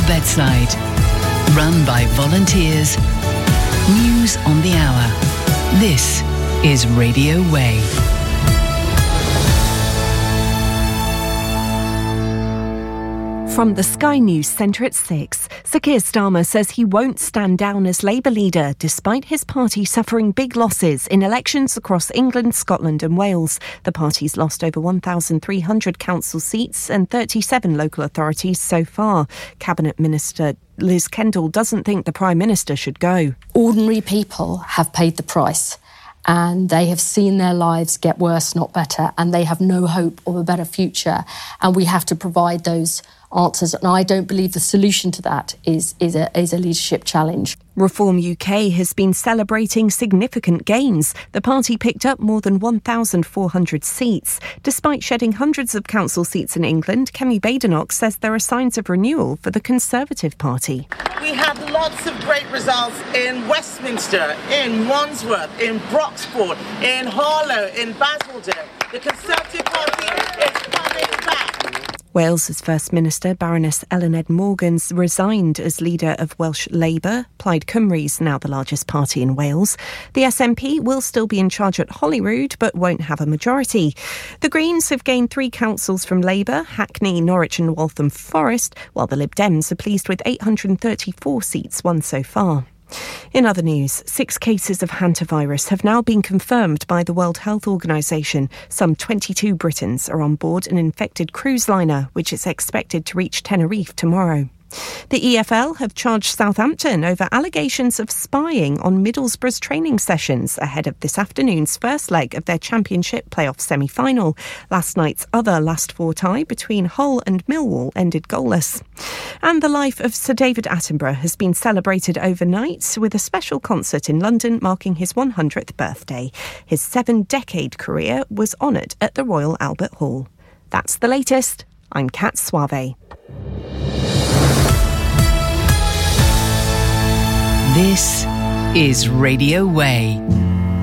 bedside. Run by volunteers. News on the hour. This is Radio Way. From the Sky News Centre at 6, Sir Keir Starmer says he won't stand down as Labour leader despite his party suffering big losses in elections across England, Scotland and Wales. The party's lost over 1,300 council seats and 37 local authorities so far. Cabinet Minister Liz Kendall doesn't think the Prime Minister should go. Ordinary people have paid the price. And they have seen their lives get worse, not better, and they have no hope of a better future. And we have to provide those answers. And I don't believe the solution to that is a leadership challenge. Reform UK has been celebrating significant gains. The party picked up more than 1,400 seats. Despite shedding hundreds of council seats in England, Kemi Badenoch says there are signs of renewal for the Conservative Party. We have lots of great results in Westminster, in Wandsworth, in Broxford, in Harlow, in Basildon. The Conservative Party is coming back. Wales's First Minister, Baroness Eluned Morgan's resigned as leader of Welsh Labour. Plaid Cymru's now the largest party in Wales. The SNP will still be in charge at Holyrood, but won't have a majority. The Greens have gained 3 councils from Labour, Hackney, Norwich and Waltham Forest, while the Lib Dems are pleased with 834 seats won so far. In other news, 6 cases of hantavirus have now been confirmed by the World Health Organization. Some 22 Britons are on board an infected cruise liner, which is expected to reach Tenerife tomorrow. The EFL have charged Southampton over allegations of spying on Middlesbrough's training sessions ahead of this afternoon's first leg of their Championship playoff semi-final. Last night's other last 4 tie between Hull and Millwall ended goalless. And the life of Sir David Attenborough has been celebrated overnight with a special concert in London marking his 100th birthday. His 7-decade career was honoured at the Royal Albert Hall. That's the latest. I'm Kat Suave. This is Radio Way.